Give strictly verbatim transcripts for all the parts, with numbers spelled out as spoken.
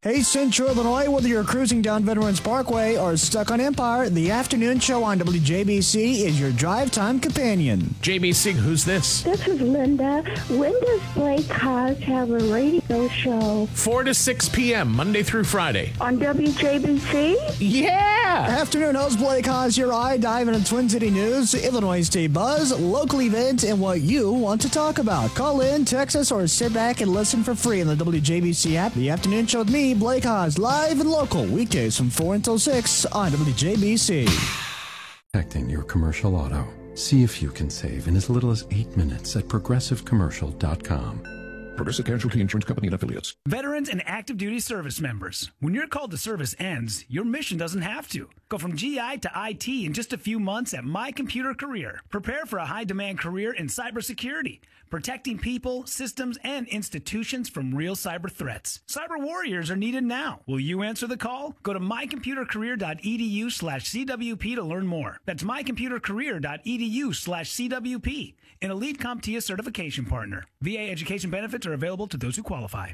Hey, Central Illinois, whether you're cruising down Veterans Parkway or stuck on Empire, the afternoon show on W J B C is your drive time companion. J B C, who's this? This is Linda. When does Blake Haas have a radio show? four to six p.m., Monday through Friday. On W J B C? Yeah! Afternoon host Blake Haas, your eye dive into Twin City news, Illinois State buzz, local events, and what you want to talk about. Call in, text us, or sit back and listen for free on the W J B C app. The afternoon show with me, Blake Haas, live and local, weekdays from four until six on W J B C. Protecting your commercial auto. See if you can save in as little as eight minutes at progressive commercial dot com. Progressive Casualty Insurance Company and Affiliates. Veterans and active duty service members, when your call to service ends, your mission doesn't have to. Go from G I to I T in just a few months at My Computer Career. Prepare for a high-demand career in cybersecurity, protecting people, systems, and institutions from real cyber threats. Cyber warriors are needed now. Will you answer the call? Go to my computer career dot e d u slash c w p to learn more. That's my computer career dot e d u slash c w p. An elite CompTIA certification partner. V A education benefits are available to those who qualify.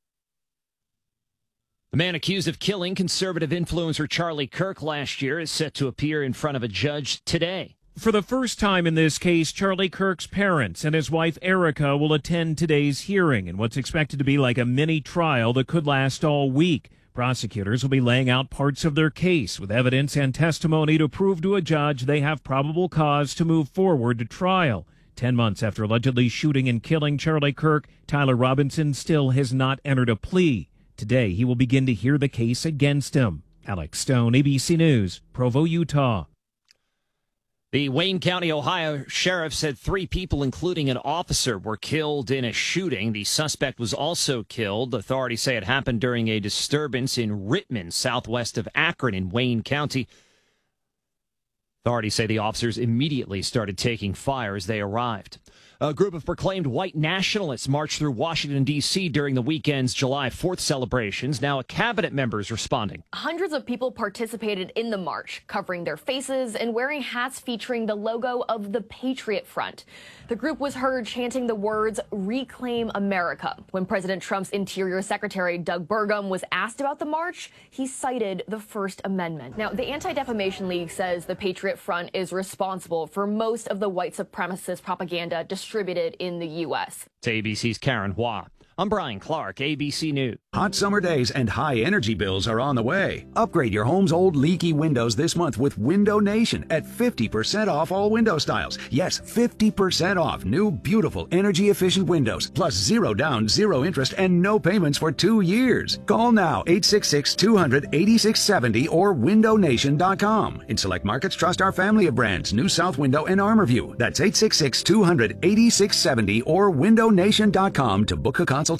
The man accused of killing conservative influencer Charlie Kirk last year is set to appear in front of a judge today. For the first time in this case, Charlie Kirk's parents and his wife Erica will attend today's hearing in what's expected to be like a mini trial that could last all week. Prosecutors will be laying out parts of their case with evidence and testimony to prove to a judge they have probable cause to move forward to trial. Ten months after allegedly shooting and killing Charlie Kirk, Tyler Robinson still has not entered a plea. Today, he will begin to hear the case against him. Alex Stone, A B C News, Provo, Utah. The Wayne County, Ohio sheriff said three people, including an officer, were killed in a shooting. The suspect was also killed. Authorities say it happened during a disturbance in Rittman, southwest of Akron in Wayne County. Authorities say the officers immediately started taking fire as they arrived. A group of proclaimed white nationalists marched through Washington, D C during the weekend's July fourth celebrations. Now a cabinet member is responding. Hundreds of people participated in the march, covering their faces and wearing hats featuring the logo of the Patriot Front. The group was heard chanting the words, "Reclaim America." When President Trump's Interior Secretary Doug Burgum was asked about the march, he cited the First Amendment. Now, the Anti-Defamation League says the Patriot Front is responsible for most of the white supremacist propaganda distributed in the U S. To A B C's Karen Hua. I'm Brian Clark, A B C News. Hot summer days and high energy bills are on the way. Upgrade your home's old leaky windows this month with Window Nation at fifty percent off all window styles. Yes, fifty percent off new, beautiful, energy-efficient windows. Plus zero down, zero interest, and no payments for two years. Call now, eight six six, two hundred, eighty-six seventy or window nation dot com. In select markets, trust our family of brands, New South Window and Armorview. That's eight six six, two hundred, eighty-six seventy or window nation dot com to book a consultation.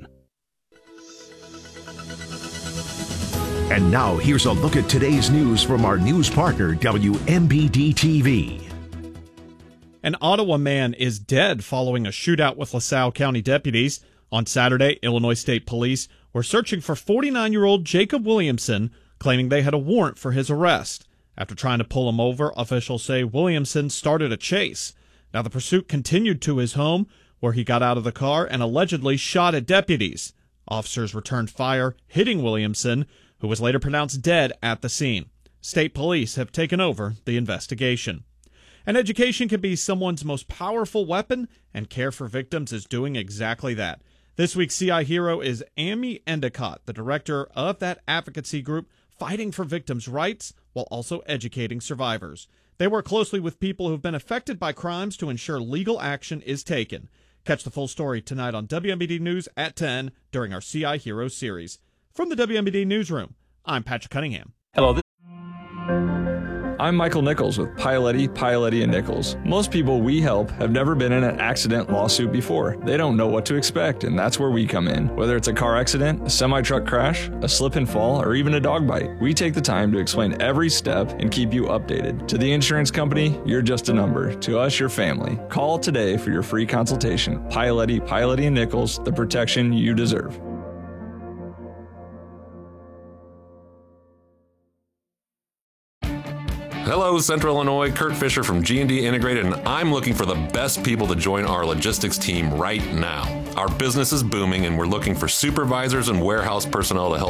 And now here's a look at today's news from our news partner, W M B D T V. An Ottawa man is dead following a shootout with LaSalle County deputies. On Saturday, Illinois State Police were searching for forty-nine-year-old Jacob Williamson, claiming they had a warrant for his arrest. After trying to pull him over, officials say Williamson started a chase. Now the pursuit continued to his home, where he got out of the car and allegedly shot at deputies. Officers returned fire, hitting Williamson, who was later pronounced dead at the scene. State police have taken over the investigation. And education can be someone's most powerful weapon, and Care for Victims is doing exactly that. This week's C I hero is Amy Endicott, the director of that advocacy group fighting for victims' rights while also educating survivors. They work closely with people who have been affected by crimes to ensure legal action is taken. Catch the full story tonight on W M B D News at ten during our C I Heroes series. From the W M B D Newsroom, I'm Patrick Cunningham. Hello. I'm Michael Nichols with Pialetti, Pialetti and Nichols. Most people we help have never been in an accident lawsuit before. They don't know what to expect, and that's where we come in. Whether it's a car accident, a semi-truck crash, a slip and fall, or even a dog bite, we take the time to explain every step and keep you updated. To the insurance company, you're just a number. To us, your family. Call today for your free consultation. Pialetti, Pialetti and Nichols, the protection you deserve. Hello, Central Illinois. Kurt Fisher from G and D Integrated, and I'm looking for the best people to join our logistics team right now. Our business is booming, and we're looking for supervisors and warehouse personnel to help